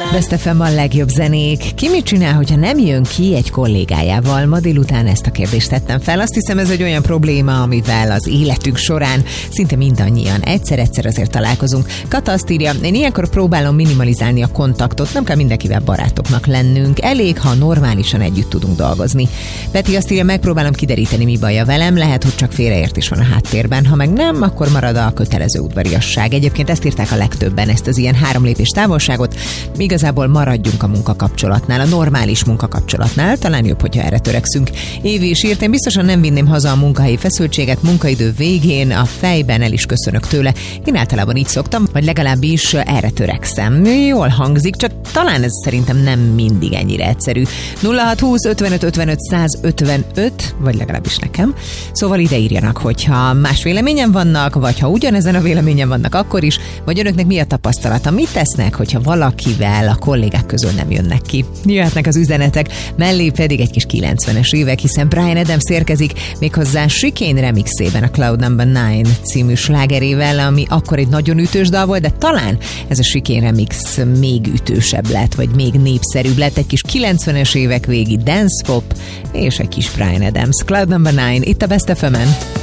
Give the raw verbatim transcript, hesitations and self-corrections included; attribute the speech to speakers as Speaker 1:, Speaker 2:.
Speaker 1: Best ef em a legjobb zenék. Ki mit csinál, hogyha nem jön ki egy kollégájával? Ma délután ezt a kérdést tettem fel. Azt hiszem, ez egy olyan probléma, amivel az életünk során szinte mindannyian egyszer-egyszer azért találkozunk. Kata azt írja, én ilyenkor próbálom minimalizálni a kontaktot, nem kell mindenkivel barátoknak lennünk, elég, ha normálisan együtt tudunk dolgozni. Peti azt írja, megpróbálom kideríteni, mi baja velem, lehet, hogy csak félreértés van a háttérben, ha meg nem, akkor marad a kötelező udvariasság. Egyébként ezt írták a legtöbben, ezt az ilyen három lépés távolságot. Igazából maradjunk a munkakapcsolatnál, a normális munkakapcsolatnál, talán jobb, hogyha erre törekszünk. Évi is írt, én biztosan nem vinném haza a munkahelyi feszültséget, munkaidő végén a fejben el is köszönök tőle. Én általában így szoktam, vagy legalábbis erre törekszem. Jól hangzik, csak talán ez szerintem nem mindig ennyire egyszerű. nulla hat húsz ötvenöt ötvenöt százötvenöt, vagy legalábbis nekem. Szóval ide írjanak, hogyha más véleményen vannak, vagy ha ugyanezen a véleményen vannak, akkor is, vagy önöknek mi a tapasztalata, mit tesznek, hogyha valakivel a kollégák közül nem jönnek ki. Jöhetnek az üzenetek, mellé pedig egy kis kilencvenes évek, hiszen Bryan Adams érkezik méghozzá Chicane remixében a Cloud Number Nine című slágerével, ami akkor egy nagyon ütős dal volt, de talán ez a Chicane remix még ütősebb lett, vagy még népszerűbb lett, egy kis kilencvenes évek végi dance pop, és egy kis Bryan Adams. Cloud Number Nine, itt a Best ef emen.